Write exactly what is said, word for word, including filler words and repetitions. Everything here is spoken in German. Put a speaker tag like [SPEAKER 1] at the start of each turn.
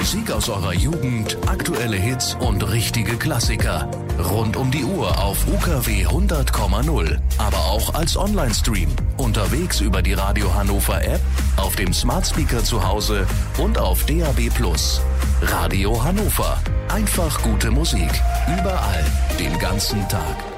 [SPEAKER 1] Musik aus eurer Jugend, aktuelle Hits und richtige Klassiker. Rund um die Uhr auf U K W hundert Komma null. Aber auch als Online-Stream. Unterwegs über die Radio Hannover App, auf dem Smart Speaker zu Hause und auf D A B Plus. Radio Hannover. Einfach gute Musik. Überall. Den ganzen Tag.